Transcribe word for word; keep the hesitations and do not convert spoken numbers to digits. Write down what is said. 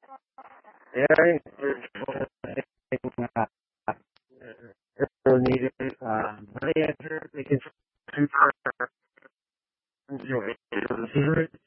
Very uh, so needed um, money answer. They can you know, favorite.